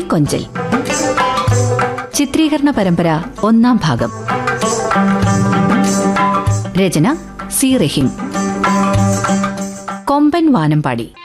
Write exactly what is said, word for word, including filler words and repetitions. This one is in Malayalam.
കിളിക്കൊഞ്ചൽ. ചിത്രീകരണ പരമ്പര ഒന്നാം ഭാഗം. രചന സി റഹീം. കൊമ്പൻ വാനമ്പാടി.